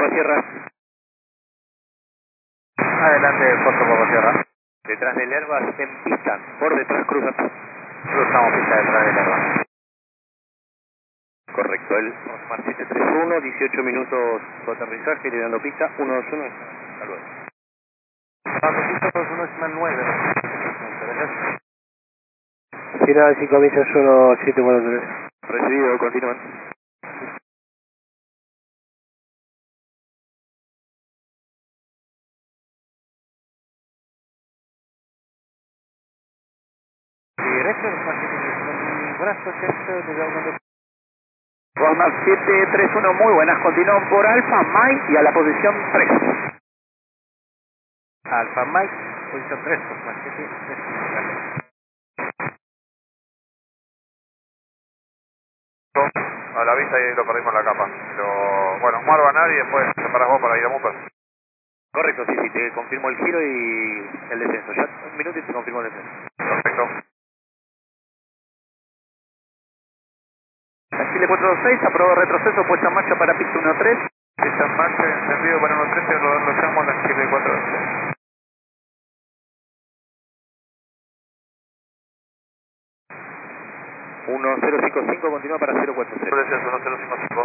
Papa Sierra. Adelante, Foxtrot Papa Sierra. Detrás del Airbus en pista, por detrás cruzan. Cruzamos pista detrás del Airbus. Correcto, el Osman 731, 18 minutos su aterrizaje, liderando pista, 121, hasta luego. Pista 21 es 9. Gracias. Final 5 millas 1743. Recibido, continúan. Director, buenas noches, desde Osman 731, muy buenas, continúan por Alfa Mike y a la posición 3. Alfa Mike, posición 3, Osman 731. A la vista y lo perdimos en la capa. Pero bueno, Omar va a nadie y después te paras vos para ir a Muper. Correcto, sí, te confirmo el giro y el descenso. Ya un minuto y te confirmo el descenso. Perfecto. Chile 426, aprobado retroceso, puesta en marcha para pista 13. Está en marcha, encendido para 1.13, lo llamo a la Chile 426. 1055, continúa para 040. Gracias, 1055.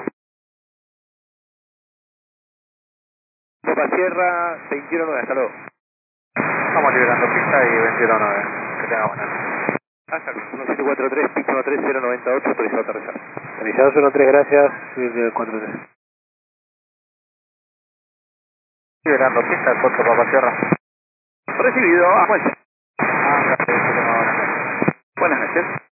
Papa Sierra, 219, hasta luego. Estamos liberando pista y 219. Que tenga buena noche. Hasta luego. 1743, pista 13098, autorizado a aterrizar. Avisados 13, gracias. 43. Liberando pista, Foxtrot Papa Sierra. Recibido, a muelle. Gracias, que tenga buena noche. Buenas noches.